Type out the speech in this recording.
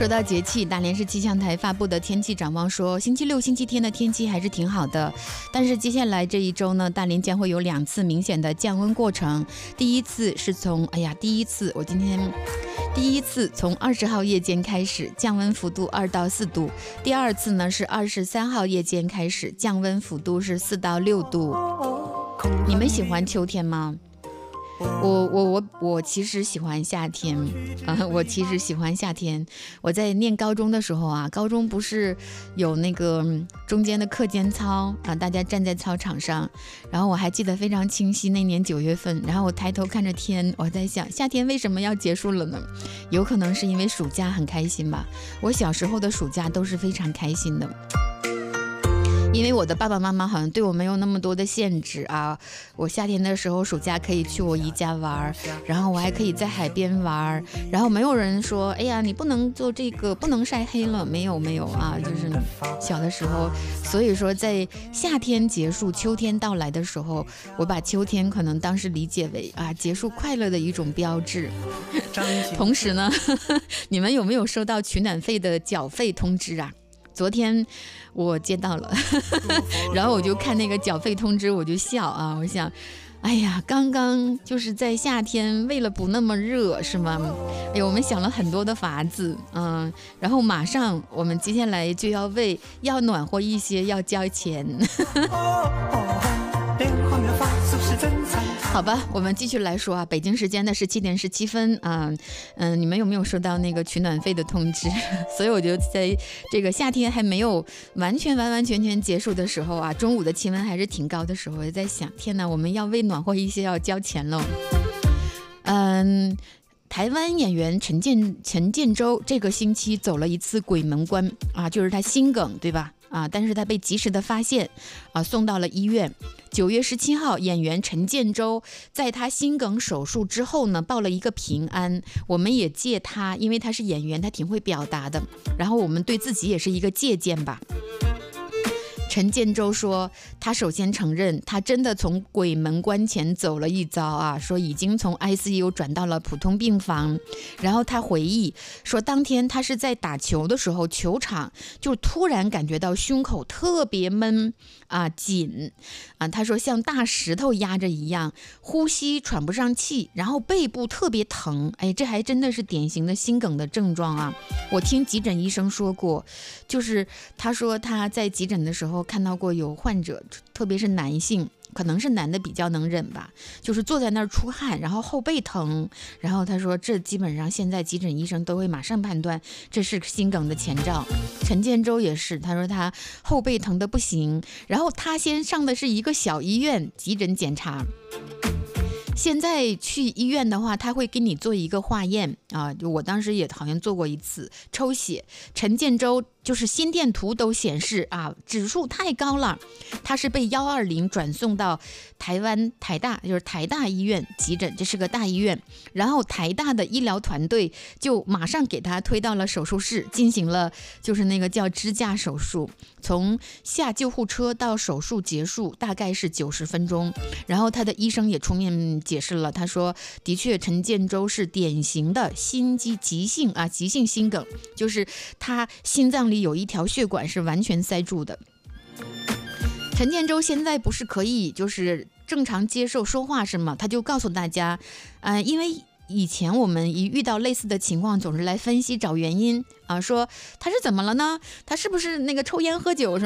说到节气，大连市气象台发布的天气展望说，星期六、星期天的天气还是挺好的，但是接下来这一周呢，大连将会有2次明显的降温过程。第一次从20号夜间开始，降温幅度2到4度；第二次呢是23号夜间开始，降温幅度是4到6度。你们喜欢秋天吗？我其实喜欢夏天我在念高中的时候啊，高中不是有那个中间的课间操啊，大家站在操场上，然后我还记得非常清晰，那年9月份，然后我抬头看着天，我在想夏天为什么要结束了呢？有可能是因为暑假很开心吧。我小时候的暑假都是非常开心的，因为我的爸爸妈妈好像对我没有那么多的限制啊，我夏天的时候暑假可以去我姨家玩，然后我还可以在海边玩，然后没有人说哎呀你不能做这个，不能晒黑了，没有啊，就是小的时候。所以说在夏天结束秋天到来的时候，我把秋天可能当时理解为结束快乐的一种标志。同时呢你们有没有收到取暖费的缴费通知啊？昨天我接到了然后我就看那个缴费通知，我就笑啊，我想哎呀，刚刚就是在夏天为了不那么热是吗？哎呀，我们想了很多的法子，然后马上我们接下来就要暖和一些要交钱好吧，我们继续来说啊。北京时间的17点17分你们有没有收到那个取暖费的通知？所以我就在这个夏天还没有完全结束的时候啊，中午的气温还是挺高的时候，我就在想，天哪，我们要为暖和一些要交钱喽。台湾演员陈建州这个星期走了一次鬼门关啊，就是他心梗对吧？但是他被及时的发现送到了医院。9月17号，演员陈建州在他心梗手术之后呢，报了一个平安。我们也借他，因为他是演员，他挺会表达的，然后我们对自己也是一个借鉴吧。陈建州说，他首先承认他真的从鬼门关前走了一遭啊，说已经从 ICU 转到了普通病房。然后他回忆说，当天他是在打球的时候，球场就突然感觉到胸口特别闷紧他说像大石头压着一样，呼吸喘不上气，然后背部特别疼。这还真的是典型的心梗的症状啊。我听急诊医生说过，就是他说他在急诊的时候看到过有患者，特别是男性，可能是男的比较能忍吧，就是坐在那儿出汗，然后后背疼，然后他说这基本上现在急诊医生都会马上判断这是心梗的前兆。陈建州也是，他说他后背疼得不行，然后他先上的是一个小医院急诊检查。现在去医院的话，他会给你做一个化验就我当时也好像做过一次抽血。陈建州就是心电图都显示指数太高了，他是被120转送到台湾台大，就是台大医院急诊，这是个大医院。然后台大的医疗团队就马上给他推到了手术室，进行了就是那个叫支架手术。从下救护车到手术结束大概是90分钟。然后他的医生也出面解释了，他说的确陈建州是典型的急性心梗，就是他心脏里有一条血管是完全塞住的。陈建州现在不是可以就是正常接受说话是吗？他就告诉大家因为以前我们一遇到类似的情况总是来分析找原因说他是怎么了呢？他是不是那个抽烟喝酒什么